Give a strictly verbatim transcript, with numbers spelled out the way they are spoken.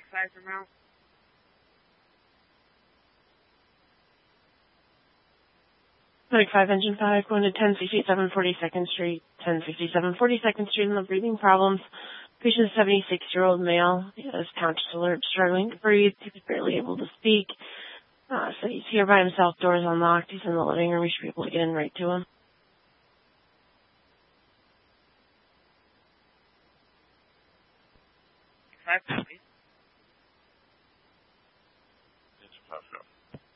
six five for Mount. Medic five, Engine five, going to ten sixty-seven forty-second Street. ten sixty-seven forty-second Street in the breathing problems. Patient seventy-six-year-old male. He has conscious alert, struggling to breathe. He's barely able to speak. Uh, so he's here by himself, doors unlocked. He's in the living room. We should be able to get in right to him. Five copies.